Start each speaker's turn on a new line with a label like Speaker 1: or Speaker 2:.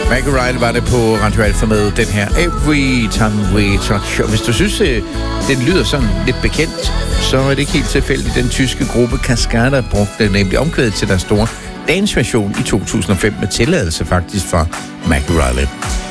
Speaker 1: Maggie Riley var det på Radio Alfa med den her Every Time We Touch. Og hvis du synes, den lyder sådan lidt bekendt, så er det ikke helt tilfældigt. Den tyske gruppe Cascada brugte nemlig omkvædet til deres store dance-version i 2005 med tilladelse faktisk fra Maggie Riley.